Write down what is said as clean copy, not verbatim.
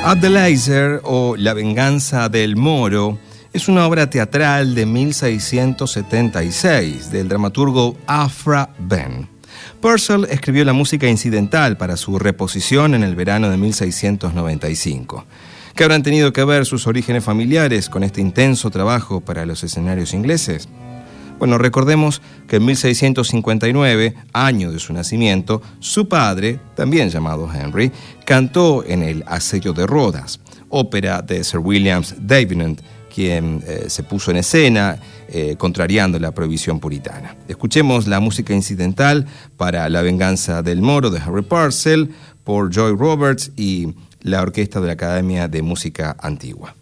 At the Laser o La venganza del Moro es una obra teatral de 1676 del dramaturgo Afra Ben. Purcell escribió la música incidental para su reposición en el verano de 1695. ¿Qué habrán tenido que ver sus orígenes familiares con este intenso trabajo para los escenarios ingleses? Bueno, recordemos que en 1659, año de su nacimiento, su padre, también llamado Henry, cantó en el Asedio de Rodas, ópera de Sir William Davenant, quien se puso en escena contrariando la prohibición puritana. Escuchemos la música incidental para La venganza del Moro de Harry Purcell por Joy Roberts y la Orquesta de la Academia de Música Antigua.